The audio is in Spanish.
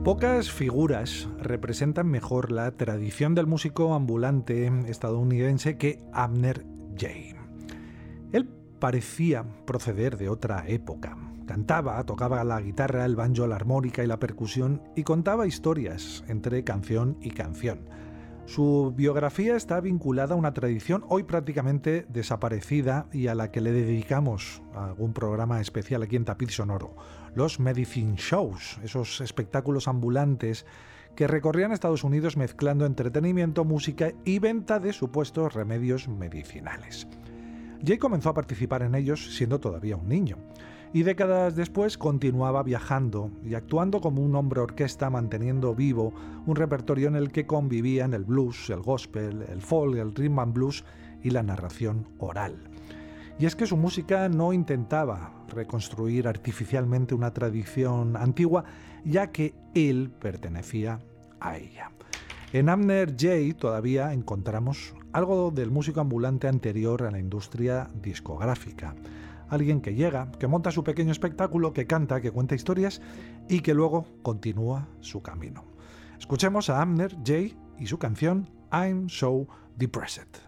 Pocas figuras representan mejor la tradición del músico ambulante estadounidense que Abner Jay. Él parecía proceder de otra época. Cantaba, tocaba la guitarra, el banjo, la armónica y la percusión y contaba historias entre canción y canción. Su biografía está vinculada a una tradición hoy prácticamente desaparecida y a la que le dedicamos algún programa especial aquí en Tapiz Sonoro. Los Medicine Shows, esos espectáculos ambulantes que recorrían Estados Unidos mezclando entretenimiento, música y venta de supuestos remedios medicinales. Jay comenzó a participar en ellos siendo todavía un niño y décadas después continuaba viajando y actuando como un hombre orquesta, manteniendo vivo un repertorio en el que convivían el blues, el gospel, el folk, el rhythm and blues y la narración oral. Y es que su música no intentaba reconstruir artificialmente una tradición antigua, ya que él pertenecía a ella. En Abner Jay todavía encontramos algo del músico ambulante anterior a la industria discográfica. Alguien que llega, que monta su pequeño espectáculo, que canta, que cuenta historias y que luego continúa su camino. Escuchemos a Abner Jay y su canción I'm So Depressed.